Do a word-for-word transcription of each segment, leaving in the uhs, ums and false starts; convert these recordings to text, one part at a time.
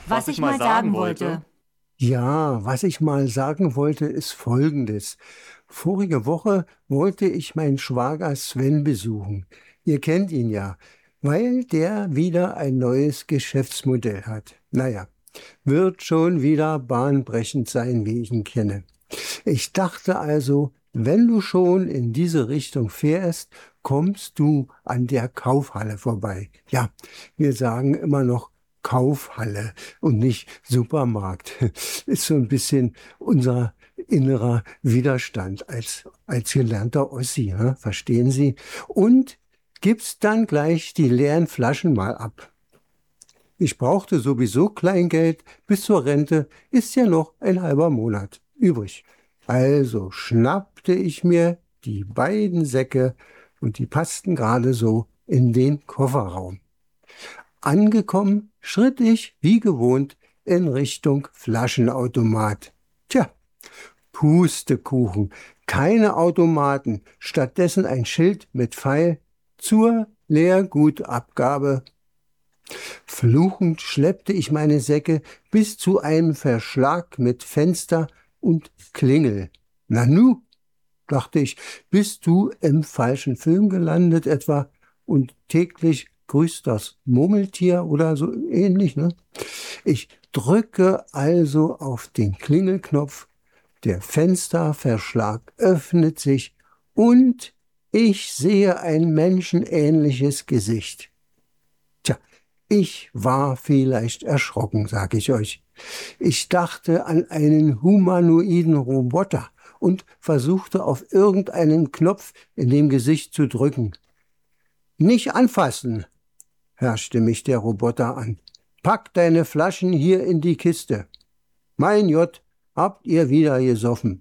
was ich mal sagen wollte. Ja, was ich mal sagen wollte, ist Folgendes. Vorige Woche wollte ich meinen Schwager Sven besuchen. Ihr kennt ihn ja, weil der wieder ein neues Geschäftsmodell hat. Naja, wird schon wieder bahnbrechend sein, wie ich ihn kenne. Ich dachte also, wenn du schon in diese Richtung fährst, kommst du an der Kaufhalle vorbei. Ja, wir sagen immer noch Kaufhalle und nicht Supermarkt. Ist so ein bisschen unser innerer Widerstand als, als gelernter Ossi, ja? Verstehen Sie? Und gibst dann gleich die leeren Flaschen mal ab. Ich brauchte sowieso Kleingeld, bis zur Rente ist ja noch ein halber Monat übrig. Also schnappte ich mir die beiden Säcke und die passten gerade so in den Kofferraum. Angekommen schritt ich wie gewohnt in Richtung Flaschenautomat. Tja, Pustekuchen, keine Automaten, stattdessen ein Schild mit Pfeil zur Leergutabgabe. Fluchend schleppte ich meine Säcke bis zu einem Verschlag mit Fenster und Klingel. Nanu, dachte ich, bist du im falschen Film gelandet etwa und täglich grüßt das Murmeltier oder so ähnlich, ne? Ich drücke also auf den Klingelknopf, der Fensterverschlag öffnet sich und ich sehe ein menschenähnliches Gesicht. Tja, ich war vielleicht erschrocken, sag ich euch. Ich dachte an einen humanoiden Roboter und versuchte auf irgendeinen Knopf in dem Gesicht zu drücken. Nicht anfassen, herrschte mich der Roboter an. Pack deine Flaschen hier in die Kiste. Mein Jott, habt ihr wieder gesoffen.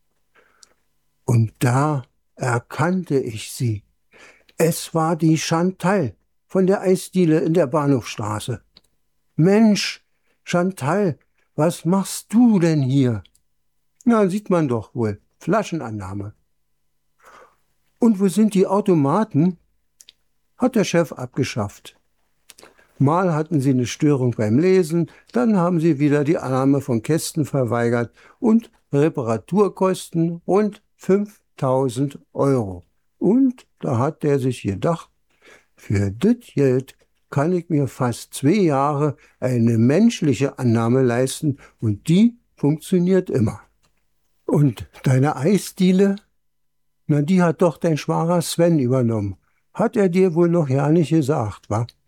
Und da erkannte ich sie. Es war die Chantal von der Eisdiele in der Bahnhofstraße. Mensch, Chantal, was machst du denn hier? Na, sieht man doch wohl, Flaschenannahme. Und wo sind die Automaten? Hat der Chef abgeschafft. Mal hatten sie eine Störung beim Lesen, dann haben sie wieder die Annahme von Kästen verweigert und Reparaturkosten rund fünftausend Euro. Und da hat der sich gedacht, für das Geld kann ich mir fast zwei Jahre eine menschliche Annahme leisten und die funktioniert immer. Und deine Eisdiele? Na, die hat doch dein Schwager Sven übernommen. Hat er dir wohl noch ja nicht gesagt, wa?